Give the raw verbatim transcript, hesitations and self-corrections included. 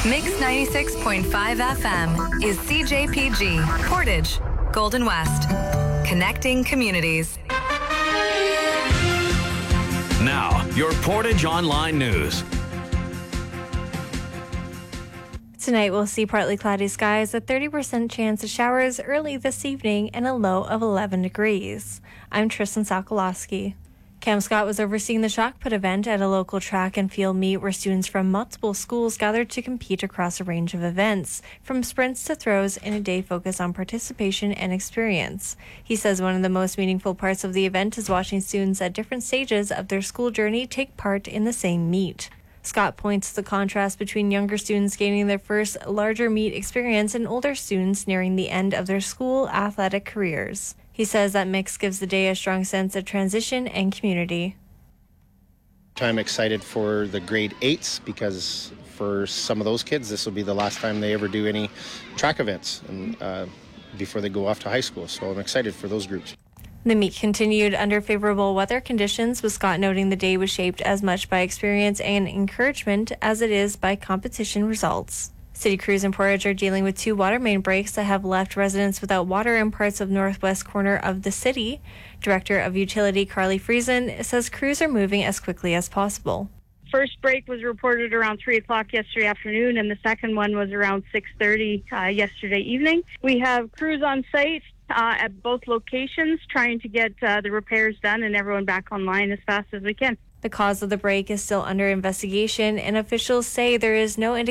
Mix ninety-six point five F M is C J P G, Portage, Golden West. Connecting communities. Now, your Portage Online News. Tonight we'll see partly cloudy skies, a thirty percent chance of showers early this evening, and a low of eleven degrees. I'm Tristan Sokolowski. Cam Scott was overseeing the Shot Put event at a local track and field meet where students from multiple schools gathered to compete across a range of events, from sprints to throws, in a day focused on participation and experience. He says one of the most meaningful parts of the event is watching students at different stages of their school journey take part in the same meet. Scott points to the contrast between younger students gaining their first larger meet experience and older students nearing the end of their school athletic careers. He says that mix gives the day a strong sense of transition and community. I'm excited for the grade eights because for some of those kids, this will be the last time they ever do any track events and, uh, before they go off to high school. So I'm excited for those groups. The meet continued under favorable weather conditions, with Scott noting the day was shaped as much by experience and encouragement as it is by competition results. City crews in Portage are dealing with two water main breaks that have left residents without water in parts of northwest corner of the city. Director of Utility Carly Friesen says crews are moving as quickly as possible. First break was reported around three o'clock yesterday afternoon, and the second one was around six thirty uh, yesterday evening. We have crews on site uh, at both locations trying to get uh, the repairs done and everyone back online as fast as we can. The cause of the break is still under investigation, and officials say there is no indication